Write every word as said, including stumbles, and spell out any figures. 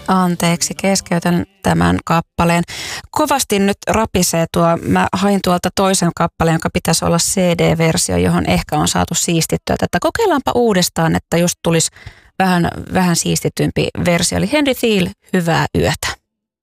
Anteeksi, keskeytän tämän kappaleen. Kovasti nyt rapisee tuo, mä hain tuolta toisen kappaleen, joka pitäisi olla C D-versio, johon ehkä on saatu siistittyä tätä. Kokeillaanpa uudestaan, että just tulisi vähän, vähän siistitympi versio. Eli Henry Thiel, hyvää yötä.